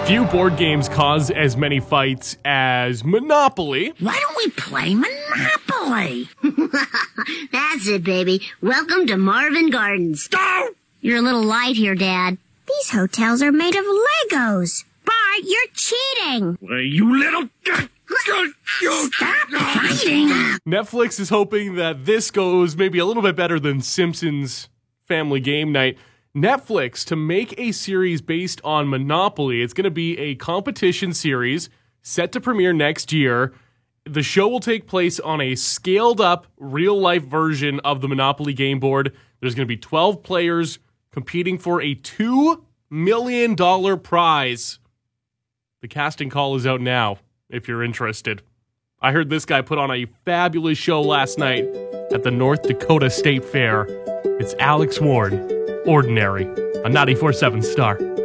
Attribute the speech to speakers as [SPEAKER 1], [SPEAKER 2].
[SPEAKER 1] Few board games cause as many fights as Monopoly.
[SPEAKER 2] Why don't we play Monopoly? That's it, baby. Welcome to Marvin Gardens. Go! You're a little light here, Dad. These hotels are made of Legos. Bart, you're cheating.
[SPEAKER 3] You little...
[SPEAKER 2] Stop fighting.
[SPEAKER 1] Netflix is hoping that this goes maybe a little bit better than Simpsons Family Game Night. Netflix, to make a series based on Monopoly, it's going to be a competition series set to premiere next year. The show will take place on a scaled-up, real-life version of the Monopoly game board. There's going to be 12 players competing for a $2 million prize. The casting call is out now, if you're interested. I heard this guy put on a fabulous show last night at the North Dakota State Fair. It's Alex Ward. Ordinary, a 94.7 Star.